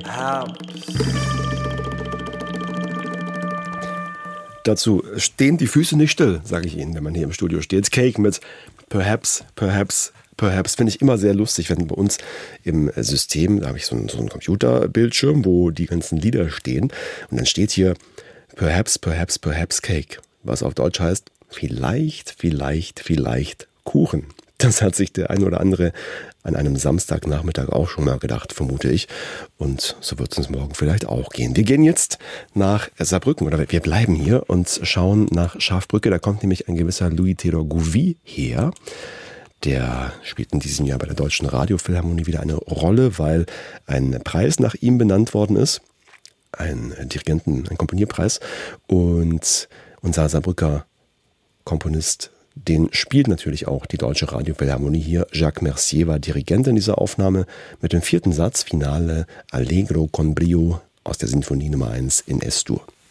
Dazu stehen die Füße nicht still, sage ich Ihnen, wenn man hier im Studio steht. Cake mit Perhaps, finde ich immer sehr lustig, wenn bei uns im System, da habe ich so einen Computerbildschirm, wo die ganzen Lieder stehen und dann steht hier Perhaps Cake, was auf Deutsch heißt vielleicht Kuchen. Das hat sich der ein oder andere an einem Samstagnachmittag auch schon mal gedacht, vermute ich. Und so wird es uns morgen vielleicht auch gehen. Wir gehen jetzt nach Saarbrücken, oder wir bleiben hier und schauen nach Schafbrücke. Da kommt nämlich ein gewisser Louis-Theodor Gouvy her. Der spielt in diesem Jahr bei der Deutschen Radiophilharmonie wieder eine Rolle, weil ein Preis nach ihm benannt worden ist. Ein Komponierpreis. Und unser Saarbrücker Komponist, den spielt natürlich auch die Deutsche Radiophilharmonie hier. Jacques Mercier war Dirigent in dieser Aufnahme mit dem 4. Satz, Finale Allegro con brio aus der Sinfonie Nummer 1 in Es-Dur.